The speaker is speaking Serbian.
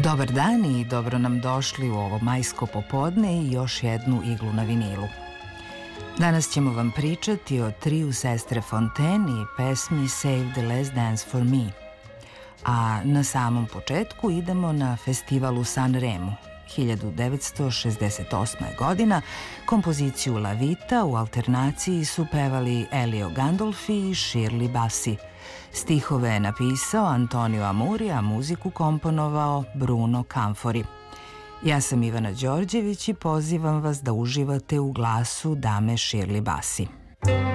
Dobar dan i dobro nam došli u ovo majsko popodne i još jednu iglu na vinilu. Danas ćemo vam pričati o triju sestre Fontaine i pesmi Save the Last Dance for Me. A na samom početku idemo na festival u Sanremu. 1968. godina kompoziciju La Vita u alternaciji su pevali Elio Gandolfi i Shirley Bassey. Stihove je napisao Antonio Amuri, a muziku komponovao Bruno Canfori. Ja sam Ivana Đorđević i pozivam vas da uživate u glasu dame Shirley Bassey.